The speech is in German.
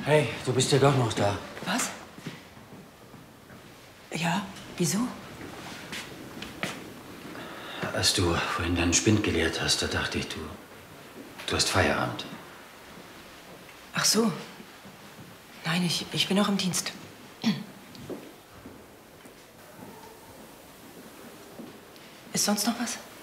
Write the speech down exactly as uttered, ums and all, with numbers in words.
Hey, du bist ja doch noch da. Was? Ja, wieso? Als du vorhin deinen Spind geleert hast, da dachte ich, du, du hast Feierabend. Ach so. Nein, ich, ich bin noch im Dienst. Ist sonst noch was?